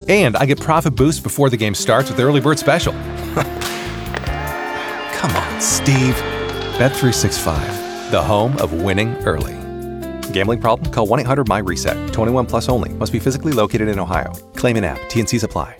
And I get profit boost before the game starts with the Early Bird Special. Come on, Steve. Bet365, the home of winning early. Gambling problem? Call 1-800-MY-RESET. 21 plus only. Must be physically located in Ohio. Claim in app. T&Cs apply.